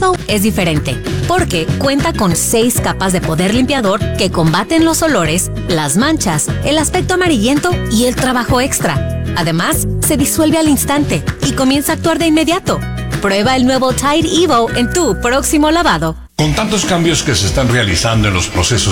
Evo es diferente, porque cuenta con 6 capas de poder limpiador que combaten los olores, las manchas, el aspecto amarillento y el trabajo extra. Además, se disuelve al instante y comienza a actuar de inmediato. Prueba el nuevo Tide Evo en tu próximo lavado. Con tantos cambios que se están realizando en los procesos